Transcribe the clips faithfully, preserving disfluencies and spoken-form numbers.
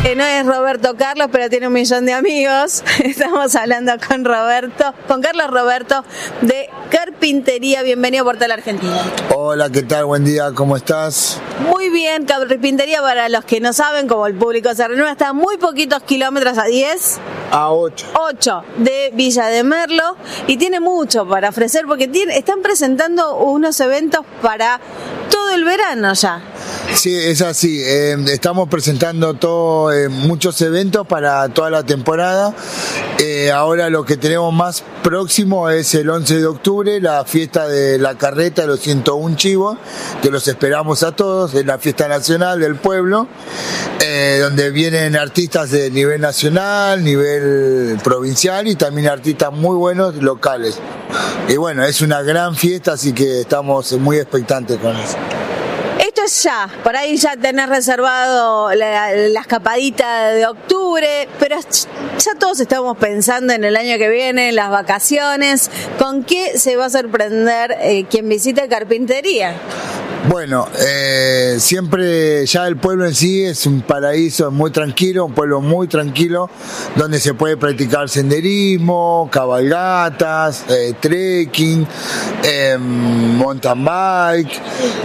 Que no es Roberto Carlos, pero tiene un millón de amigos. Estamos hablando con Roberto, con Carlos Roberto de Carpintería. Bienvenido a Portal Argentina. Hola, ¿qué tal? Buen día, ¿cómo estás? Muy bien, Carpintería, para los que no saben, como el público se renueva, está a muy poquitos kilómetros, a diez. A ocho. ocho de Villa de Merlo, y tiene mucho para ofrecer porque tiene, están presentando unos eventos para todo el verano ya. Sí, es así. Eh, estamos presentando todo, eh, muchos eventos para toda la temporada. Eh, ahora lo que tenemos más próximo es el once de octubre, la fiesta de la carreta de los ciento uno chivos, que los esperamos a todos, es la fiesta nacional del pueblo, eh, donde vienen artistas de nivel nacional, nivel provincial y también artistas muy buenos locales. Y bueno, es una gran fiesta, así que estamos muy expectantes con eso. Esto es ya, por ahí ya tenés reservado la, la escapadita de octubre, pero ya todos estamos pensando en el año que viene, en las vacaciones. ¿Con qué se va a sorprender eh, quien visite Carpintería? Bueno, eh, siempre ya el pueblo en sí es un paraíso, muy tranquilo, un pueblo muy tranquilo, donde se puede practicar senderismo, cabalgatas, eh, trekking, eh, mountain bike.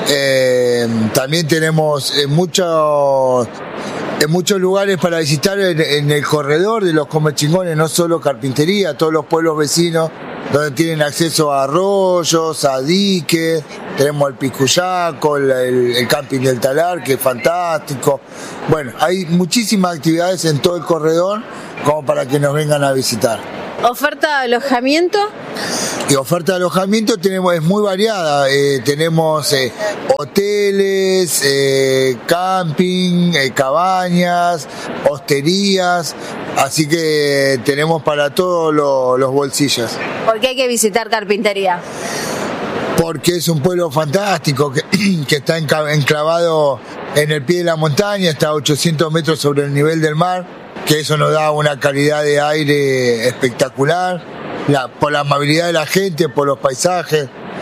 Eh, también tenemos eh, muchos... En muchos lugares para visitar en, en el corredor de los Comechingones, no solo Carpintería, todos los pueblos vecinos donde tienen acceso a arroyos, a diques, tenemos el Picuyaco, el, el, el camping del Talar, que es fantástico. Bueno, hay muchísimas actividades en todo el corredor como para que nos vengan a visitar. ¿Oferta de alojamiento? Y oferta de alojamiento tenemos, es muy variada, eh, tenemos eh, hoteles, eh, camping, eh, cabañas, hosterías, así que tenemos para todos lo, los bolsillos. ¿Por qué hay que visitar Carpintería? Porque es un pueblo fantástico que, que está enclavado en el pie de la montaña, está a ochocientos metros sobre el nivel del mar, que eso nos da una calidad de aire espectacular. La, por la amabilidad de la gente, por los paisajes.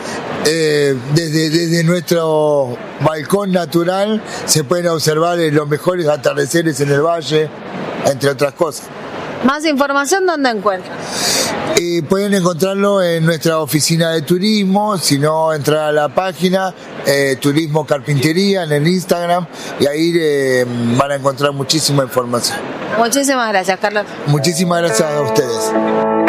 Eh, desde, desde nuestro balcón natural se pueden observar los mejores atardeceres en el valle, entre otras cosas. ¿Más información dónde encuentran? Eh, pueden encontrarlo en nuestra oficina de turismo, si no, entrar a la página eh, Turismo Carpintería en el Instagram, y ahí eh, van a encontrar muchísima información. Muchísimas gracias, Carlos. Muchísimas gracias a ustedes.